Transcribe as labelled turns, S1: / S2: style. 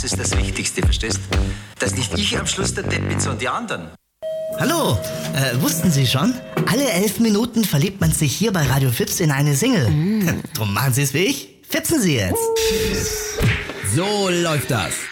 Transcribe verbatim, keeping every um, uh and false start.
S1: Das ist das Wichtigste, verstehst? Dass nicht ich am Schluss der Depp bin, sondern die anderen.
S2: Hallo, äh, wussten Sie schon? Alle elf Minuten verliebt man sich hier bei Radio Fips in eine Single. Mm. Drum machen Sie es wie ich. Fipsen Sie jetzt.
S3: So läuft das.